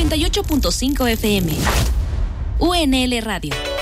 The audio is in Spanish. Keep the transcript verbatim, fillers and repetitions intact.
noventa y ocho punto cinco F M. U N L Radio.